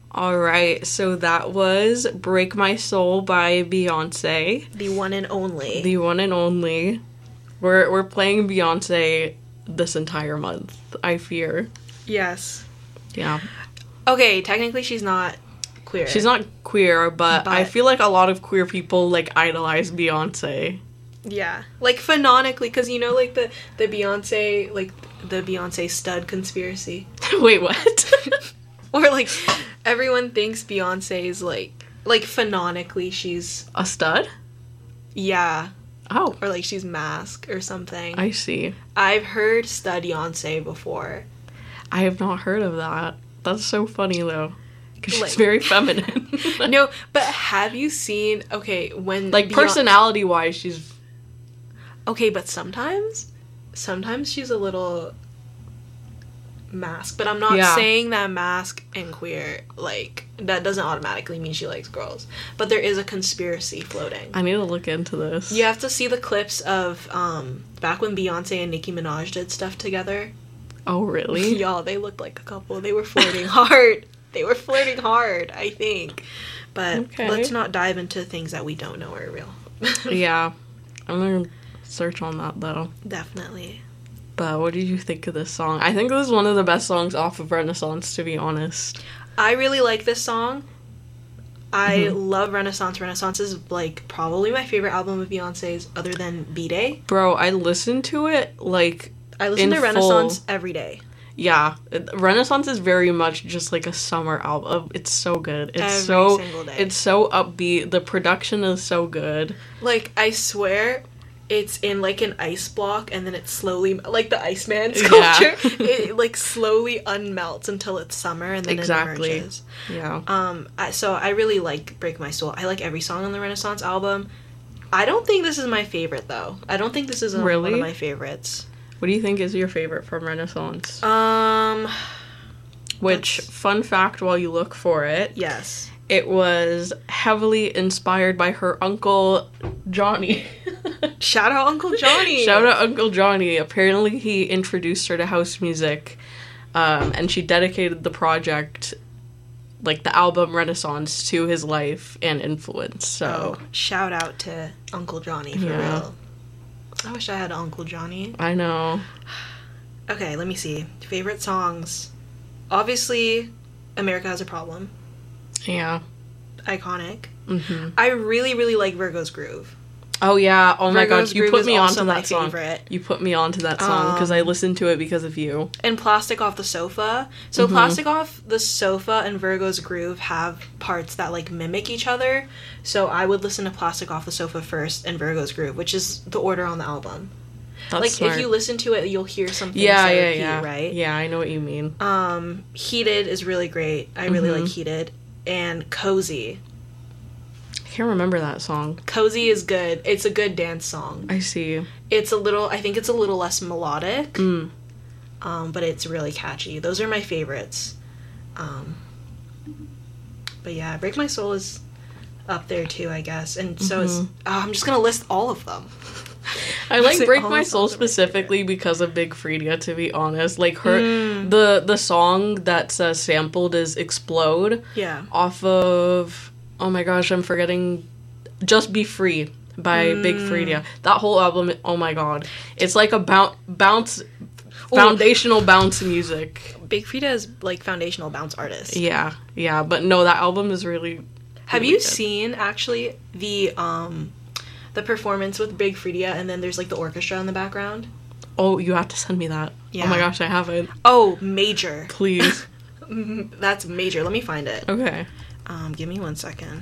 All right, so that was Break My Soul by Beyonce. The one and only. The one and only. We're playing Beyonce this entire month, I fear. Yes. Yeah. Okay, technically she's not queer. She's not queer, but I feel like a lot of queer people, like, idolize Beyonce. Yeah. Like, phonetically, because, you know, like, the Beyonce, like, the Beyonce stud conspiracy. Wait, what? Or, like, everyone thinks Beyonce's, like, phonetically she's... A stud? Yeah. Oh. Or, like, she's masked or something. I see. I've heard stud Beyonce before. I have not heard of that. That's so funny, though. Because she's Like, very feminine. No, but have you seen... Okay, when... Like, personality-wise, she's... Okay, but sometimes she's a little masked. But I'm not saying that mask and queer, like, that doesn't automatically mean she likes girls. But there is a conspiracy floating. I need to look into this. You have to see the clips of, back when Beyonce and Nicki Minaj did stuff together. Oh, really? Y'all, they looked like a couple. They were flirting hard. I think. But let's not dive into things that we don't know are real. Yeah. I'm gonna search on that, though. Definitely. But what did you think of this song? I think this is one of the best songs off of Renaissance, to be honest. I really like this song. I love Renaissance. Renaissance is, like, probably my favorite album of Beyonce's, other than B-Day. Bro, I listened to it, like, I listen to Renaissance every day. Yeah. Renaissance is very much just, like, a summer album. It's so good. It's every single day. It's so upbeat. The production is so good. Like, I swear... It's in, like, an ice block, and then it slowly... Like, the Iceman sculpture. Yeah. It, like, slowly unmelts until it's summer, and then it emerges. Yeah. So I really like Break My Soul. I like every song on the Renaissance album. I don't think this is my favorite, though. I don't think this is one of my favorites. What do you think is your favorite from Renaissance? Which, fun fact while you look for it... Yes. It was heavily inspired by her uncle, Johnny. Shout out Uncle Johnny! Shout out Uncle Johnny. Apparently he introduced her to house music, and she dedicated the project, like the album Renaissance, to his life and influence, so... Oh, shout out to Uncle Johnny, for real. I wish I had an Uncle Johnny. I know. Okay, let me see. Favorite songs. Obviously, America Has a Problem. Yeah. Iconic. Mm-hmm. I really, really like Virgo's Groove. Oh, yeah. Oh, my God. You put me onto that song. Favorite. You put me onto that song because I listened to it because of you. And Plastic Off the Sofa. So Plastic Off the Sofa and Virgo's Groove have parts that, like, mimic each other. So I would listen to Plastic Off the Sofa first and Virgo's Groove, which is the order on the album. That's like, smart. if you listen to it, you'll hear some things that repeat, right? Yeah, I know what you mean. Heated is really great. I really like Heated. And Cozy. I can't remember that song. Cozy is good. It's a good dance song. I see. It's a little... I think it's a little less melodic. But it's really catchy. Those are my favorites. But yeah, Break My Soul is up there too, I guess. And so it's... I'm just gonna list all of them. I like Break My Soul specifically because of Big Freedia, to be honest. Like, her... The song that's sampled is Explode. Yeah. Off of... Oh my gosh, I'm forgetting... Just Be Free by Big Freedia. That whole album, oh my God. It's like a bounce... Foundational bounce music. Big Freedia is, like, foundational bounce artist. Yeah. Yeah, but no, that album is really... Have you seen, actually, the performance with Big Freedia, and then there's, like, the orchestra in the background? Oh, you have to send me that. Yeah. Oh my gosh, I haven't. Oh, major. Please. That's major. Let me find it. Okay. Give me 1 second.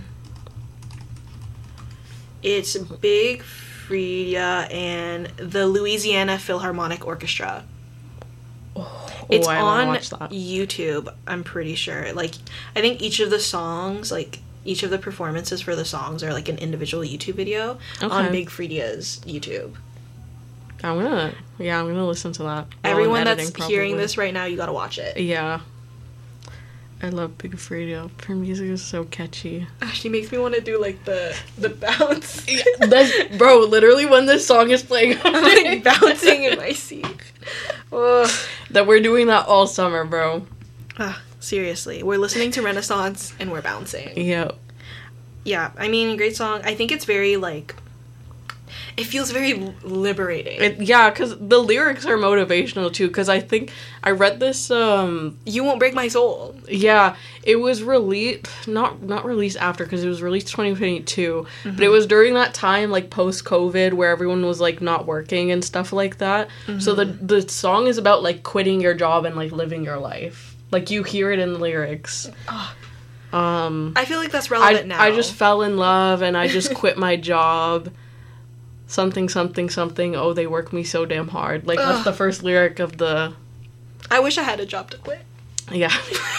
It's Big Freedia and the Louisiana Philharmonic Orchestra. It's on YouTube, I'm pretty sure. Like, I think each of the songs, like, each of the performances for the songs are, like, an individual YouTube video on Big Freedia's YouTube. I'm gonna listen to that. Everyone that's hearing this right now, you gotta watch it. Yeah. I love Big Freedia. Her music is so catchy. She makes me want to do, like, the bounce. Bro, literally when this song is playing, I'm, like, bouncing in my seat. That we're doing that all summer, bro. Seriously. We're listening to Renaissance and we're bouncing. Yep. Yeah, I mean, great song. I think it's very, like, it feels very liberating. Yeah, because the lyrics are motivational, too, because I think I read this, You Won't Break My Soul. Yeah, it was released, not released after, because it was released 2022, but it was during that time, like, post-COVID, where everyone was, like, not working and stuff like that. So the song is about, like, quitting your job and, like, living your life. Like, you hear it in the lyrics. I feel like that's relevant now. I just fell in love and I just quit my job. Something, something, something. Oh, they work me so damn hard. Like, that's the first lyric of the... I wish I had a job to quit. Yeah.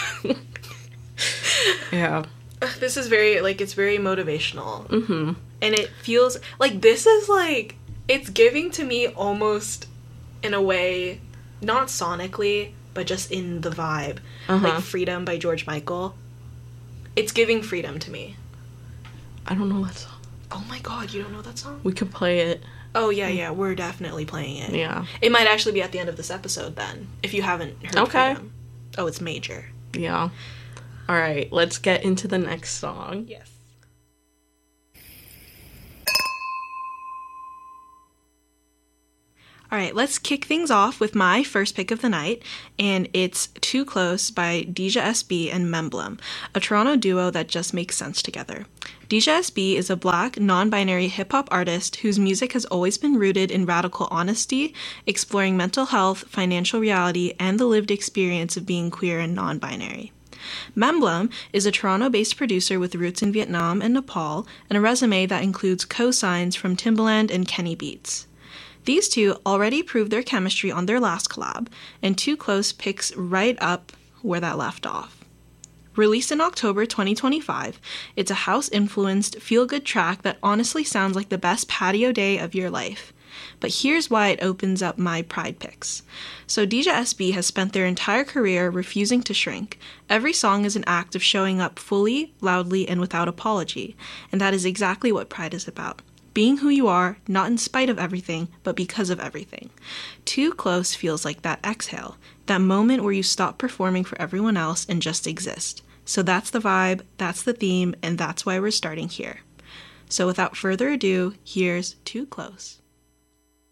Yeah. This is very, like, it's very motivational. Mm-hmm. And it feels... Like, this is, like... It's giving to me almost, in a way, not sonically, but just in the vibe. Like, Freedom by George Michael. It's giving freedom to me. I don't know that song. Oh my god, you don't know that song? We could play it. Oh, yeah, we're definitely playing it. Yeah. It might actually be at the end of this episode, then, if you haven't heard Freedom. Oh, it's major. Yeah. Alright, let's get into the next song. Yes. Alright, let's kick things off with my first pick of the night, and it's Too Close by Deja SB and Memblem, a Toronto duo that just makes sense together. Deja SB is a black, non-binary hip-hop artist whose music has always been rooted in radical honesty, exploring mental health, financial reality, and the lived experience of being queer and non-binary. Memblem is a Toronto-based producer with roots in Vietnam and Nepal, and a resume that includes co-signs from Timbaland and Kenny Beats. These two already proved their chemistry on their last collab, and Too Close picks right up where that left off. Released in October 2025, it's a house-influenced, feel-good track that honestly sounds like the best patio day of your life. But here's why it opens up my pride picks. So Deja SB has spent their entire career refusing to shrink. Every song is an act of showing up fully, loudly, and without apology, and that is exactly what pride is about. Being who you are, not in spite of everything, but because of everything. Too Close feels like that exhale, that moment where you stop performing for everyone else and just exist. So that's the vibe, that's the theme, and that's why we're starting here. So without further ado, here's Too Close.